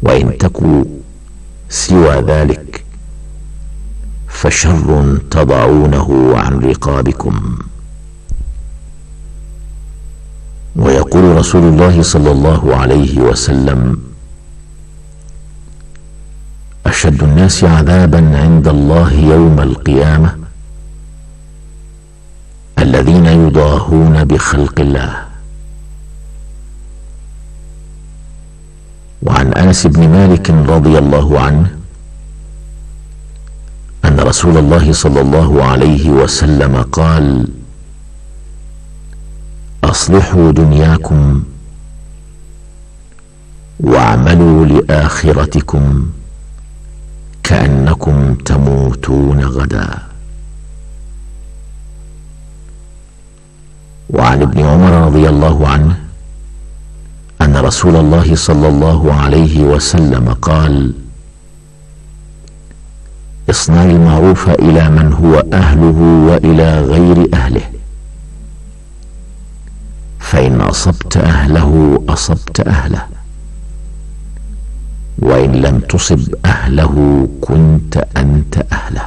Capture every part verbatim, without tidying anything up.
وإن تكوا سوى ذلك فشر تضعونه عن رقابكم. ويقول رسول الله صلى الله عليه وسلم: أشد الناس عذابا عند الله يوم القيامة الذين يضاهون بخلق الله. وعن أنس بن مالك رضي الله عنه أن رسول الله صلى الله عليه وسلم قال: أصلحوا دنياكم واعملوا لآخرتكم كأنكم تموتون غدا. وعن ابن عمر رضي الله عنه أن رسول الله صلى الله عليه وسلم قال: اصنع المعروف إلى من هو أهله وإلى غير أهله، فإن أصبت أهله أصبت أهله، وإن لم تصب أهله كنت أنت أهله.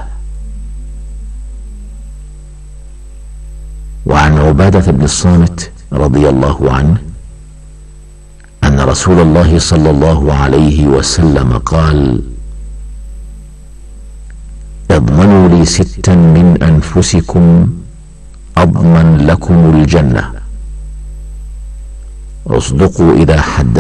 وعن عبادة بن الصامت رضي الله عنه أن رسول الله صلى الله عليه وسلم قال: اضمنوا لي ستا من أنفسكم أضمن لكم الجنة. اصدقوا إذا حدثتم